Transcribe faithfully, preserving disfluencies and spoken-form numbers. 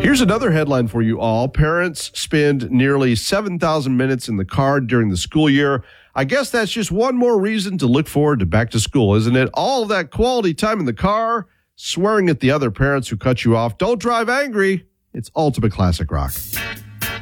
Here's another headline for you all. Parents spend nearly seven thousand minutes in the car during the school year. I guess that's just one more reason to look forward to back to school, isn't it? All of that quality time in the car, swearing at the other parents who cut you off. Don't drive angry. It's Ultimate Classic Rock.